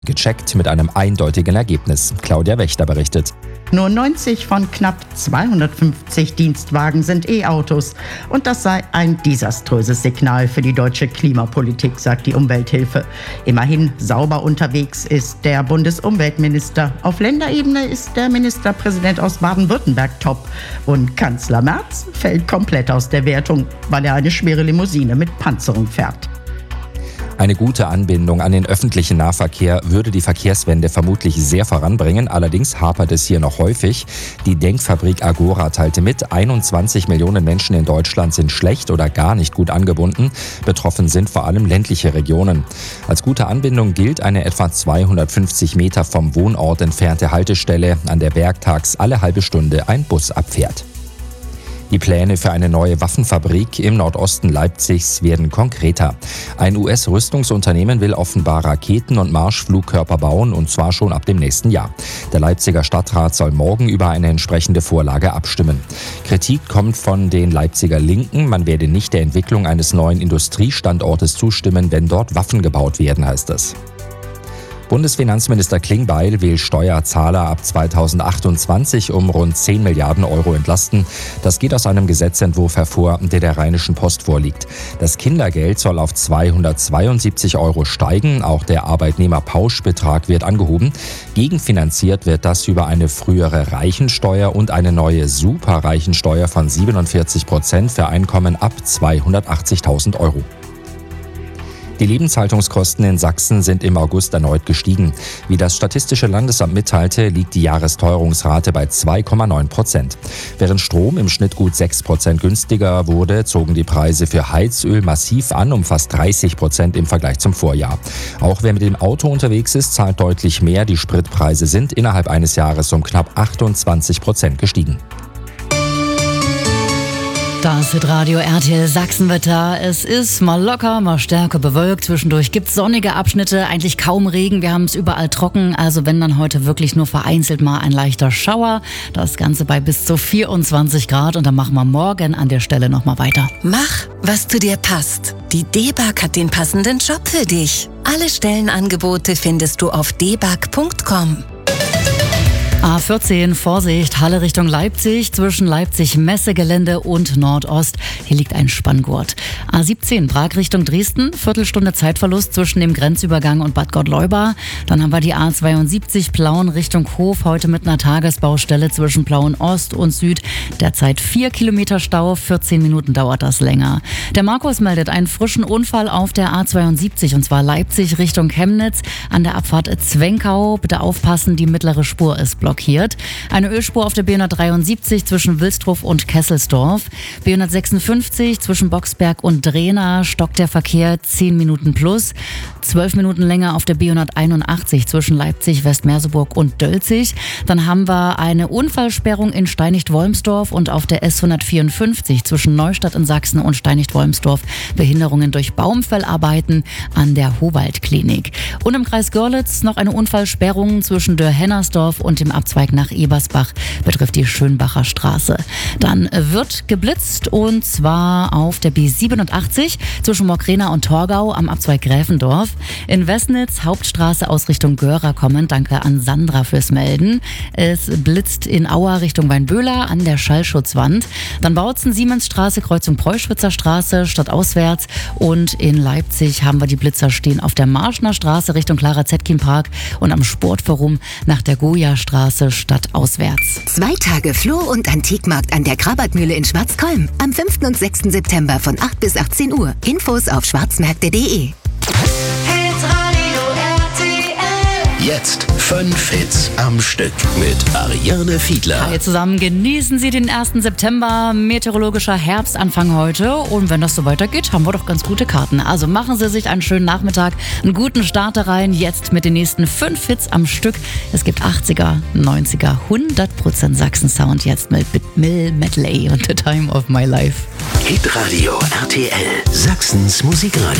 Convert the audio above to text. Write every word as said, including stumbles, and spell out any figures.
gecheckt mit einem eindeutigen Ergebnis. Claudia Wächter berichtet. Nur neunzig von knapp zweihundertfünfzig Dienstwagen sind E-Autos. Und das sei ein desaströses Signal für die deutsche Klimapolitik, sagt die Umwelthilfe. Immerhin sauber unterwegs ist der Bundesumweltminister. Auf Länderebene ist der Ministerpräsident aus Baden-Württemberg top. Und Kanzler Merz fällt komplett aus der Wertung, weil er eine schwere Limousine mit Panzerung fährt. Eine gute Anbindung an den öffentlichen Nahverkehr würde die Verkehrswende vermutlich sehr voranbringen. Allerdings hapert es hier noch häufig. Die Denkfabrik Agora teilte mit, einundzwanzig Millionen Menschen in Deutschland sind schlecht oder gar nicht gut angebunden. Betroffen sind vor allem ländliche Regionen. Als gute Anbindung gilt eine etwa zweihundertfünfzig Meter vom Wohnort entfernte Haltestelle, an der werktags alle halbe Stunde ein Bus abfährt. Die Pläne für eine neue Waffenfabrik im Nordosten Leipzigs werden konkreter. Ein U S-Rüstungsunternehmen will offenbar Raketen und Marschflugkörper bauen, und zwar schon ab dem nächsten Jahr. Der Leipziger Stadtrat soll morgen über eine entsprechende Vorlage abstimmen. Kritik kommt von den Leipziger Linken. Man werde nicht der Entwicklung eines neuen Industriestandortes zustimmen, wenn dort Waffen gebaut werden, heißt es. Bundesfinanzminister Klingbeil will Steuerzahler ab zweitausendachtundzwanzig um rund zehn Milliarden Euro entlasten. Das geht aus einem Gesetzentwurf hervor, der der Rheinischen Post vorliegt. Das Kindergeld soll auf zweihundertzweiundsiebzig Euro steigen. Auch der Arbeitnehmerpauschbetrag wird angehoben. Gegenfinanziert wird das über eine frühere Reichensteuer und eine neue Superreichensteuer von siebenundvierzig Prozent für Einkommen ab zweihundertachtzigtausend Euro. Die Lebenshaltungskosten in Sachsen sind im August erneut gestiegen. Wie das Statistische Landesamt mitteilte, liegt die Jahresteuerungsrate bei zwei Komma neun Prozent. Während Strom im Schnitt gut sechs Prozent günstiger wurde, zogen die Preise für Heizöl massiv an, um fast dreißig Prozent im Vergleich zum Vorjahr. Auch wer mit dem Auto unterwegs ist, zahlt deutlich mehr. Die Spritpreise sind innerhalb eines Jahres um knapp achtundzwanzig Prozent gestiegen. Das Hitradio R T L Sachsenwetter. Es ist mal locker, mal stärker bewölkt. Zwischendurch gibt es sonnige Abschnitte, eigentlich kaum Regen. Wir haben es überall trocken. Also wenn dann heute wirklich nur vereinzelt mal ein leichter Schauer. Das Ganze bei bis zu vierundzwanzig Grad. Und dann machen wir morgen an der Stelle nochmal weiter. Mach, was zu dir passt. Die D-Bag hat den passenden Job für dich. Alle Stellenangebote findest du auf d bag punkt com. A vierzehn, Vorsicht, Halle Richtung Leipzig, zwischen Leipzig-Messegelände und Nordost. Hier liegt ein Spanngurt. A siebzehn, Prag Richtung Dresden, Viertelstunde Zeitverlust zwischen dem Grenzübergang und Bad Gottleuba. Dann haben wir die A zweiundsiebzig, Plauen Richtung Hof, heute mit einer Tagesbaustelle zwischen Plauen Ost und Süd. Derzeit vier Kilometer Stau, vierzehn Minuten dauert das länger. Der Markus meldet einen frischen Unfall auf der A zweiundsiebzig, und zwar Leipzig Richtung Chemnitz an der Abfahrt Zwenkau. Bitte aufpassen, die mittlere Spur ist blockiert. Eine Ölspur auf der B hundertdreiundsiebzig zwischen Wilsdruff und Kesselsdorf. B hundertsechsundfünfzig zwischen Boxberg und Drehna stockt der Verkehr zehn Minuten plus. zwölf Minuten länger auf der B hunderteinundachtzig zwischen Leipzig, Westmerseburg und Dölzig. Dann haben wir eine Unfallsperrung in Steinigt-Wolmsdorf und auf der S hundertvierundfünfzig zwischen Neustadt in Sachsen und Steinigt-Wolmsdorf Behinderungen durch Baumfellarbeiten an der Howald-Klinik. Und im Kreis Görlitz noch eine Unfallsperrung zwischen Dörr-Hennersdorf und dem Abzweig nach Ebersbach, betrifft die Schönbacher Straße. Dann wird geblitzt, und zwar auf der B siebenundachtzig zwischen Mockrena und Torgau am Abzweig Gräfendorf. In Westnitz, Hauptstraße aus Richtung Görer kommen. Danke an Sandra fürs Melden. Es blitzt in Aua Richtung Weinböhler an der Schallschutzwand. Dann Bautzen, Siemensstraße, Kreuzung Preußschwitzer Straße, stadtauswärts. Und in Leipzig haben wir die Blitzer stehen auf der Marschner Straße Richtung Clara Zetkin Park und am Sportforum nach der Goya-Straße stadtauswärts. Zwei Tage Floh- und Antikmarkt an der Krabatmühle in Schwarzkolm. Am fünften und sechsten September von acht bis achtzehn Uhr. Infos auf schwarzmärkte punkt de. Jetzt fünf Hits am Stück mit Ariane Fiedler. Hi zusammen, genießen Sie den ersten September, meteorologischer Herbstanfang heute. Und wenn das so weitergeht, haben wir doch ganz gute Karten. Also machen Sie sich einen schönen Nachmittag, einen guten Start da rein. Jetzt mit den nächsten fünf Hits am Stück. Es gibt achtziger, neunziger, hundert Prozent Sachsen-Sound. Jetzt mit Mill Medley und The Time of My Life. Hitradio R T L, Sachsens Musikradio.